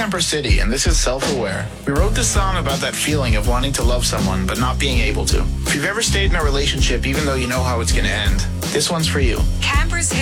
Temper City, and this is Self-Aware. We wrote this song about that feeling of wanting to love someone but not being able to. If you've ever stayed in a relationship even though you know how it's going to end, this one's for you. Campers